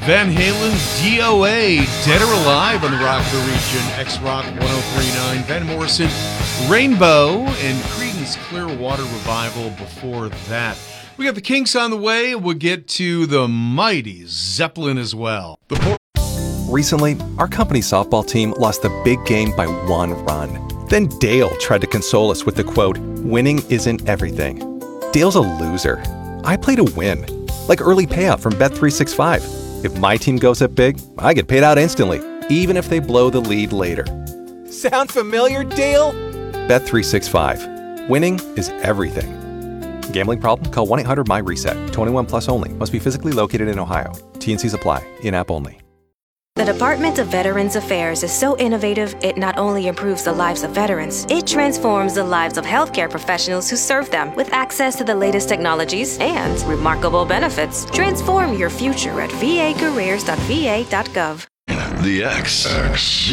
Van Halen's DOA, Dead or Alive on the Rock of the Region, X-Rock 1039, Van Morrison, Rainbow, and Creedence Clearwater Revival before that. We got the Kinks on the way. We'll get to the mighty Zeppelin as well. Recently, our company softball team lost the big game by 1 run. Then Dale tried to console us with the quote, "Winning isn't everything." Dale's a loser. I play to win, like early payout from Bet365. If my team goes up big, I get paid out instantly, even if they blow the lead later. Sound familiar, Dale? Bet365. Winning is everything. Gambling problem? Call 1-800-MY-RESET. 21 plus only. Must be physically located in Ohio. T&Cs apply. In-app only. The Department of Veterans Affairs is so innovative, it not only improves the lives of veterans, it transforms the lives of healthcare professionals who serve them with access to the latest technologies and remarkable benefits. Transform your future at vacareers.va.gov. The X.